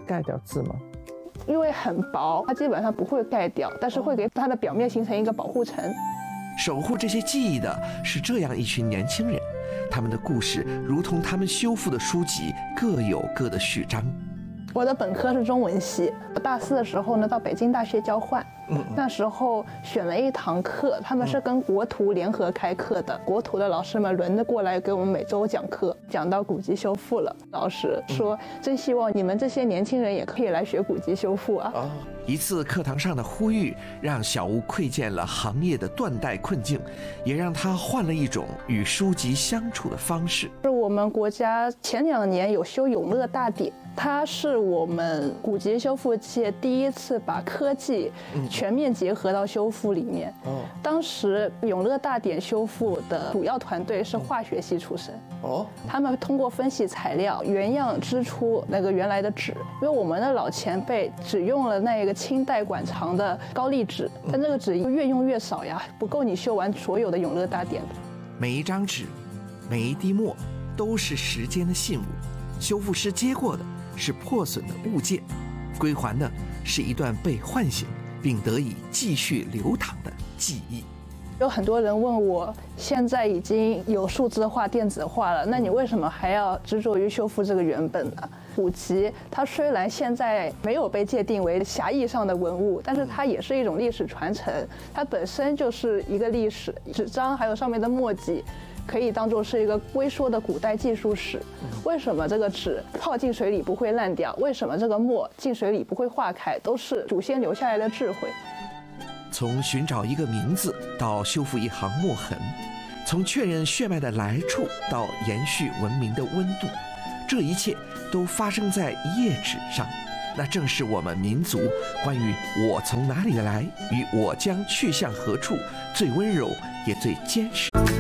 盖掉字吗？ 因为很薄，它基本上不会盖掉，但是会给它的表面形成一个保护层。 守护这些记忆的是这样一群年轻人，他们的故事如同他们修复的书籍，各有各的序章。 我的本科是中文系，我大4的时候呢到北京大学交换，那时候选了一堂课，他们是跟国图联合开课的，国图的老师们轮着过来给我们每周讲课，讲到古籍修复了，老师说真希望你们这些年轻人也可以来学古籍修复啊。 一次课堂上的呼吁，让小吴窥见了行业的断代困境，也让他换了一种与书籍相处的方式。 是我们国家前2年有修永乐大典，它是我们古籍修复界第一次把科技全面结合到修复里面。当时永乐大典修复的主要团队是化学系出身。他们通过分析材料，原样织出那个原来的纸。因为我们的老前辈只用了那个清代馆藏的高丽纸，但这个纸越用越少呀，不够你修完所有的永乐大典的。 每一张纸，每一滴墨，都是时间的信物。修复师接过的是破损的物件，归还的是一段被唤醒并得以继续流淌的记忆。 有很多人问我，现在已经有数字化、电子化了，那你为什么还要执着于修复这个原本呢？古籍它虽然现在没有被界定为狭义上的文物，但是它也是一种历史传承，它本身就是一个历史。纸张还有上面的墨迹，可以当作是一个微缩的古代技术史。为什么这个纸泡进水里不会烂掉？为什么这个墨进水里不会化开？都是祖先留下来的智慧。 从寻找一个名字到修复一行墨痕，从确认血脉的来处到延续文明的温度，这一切都发生在一页纸上。那正是我们民族关于我从哪里来与我将去向何处最温柔也最坚实。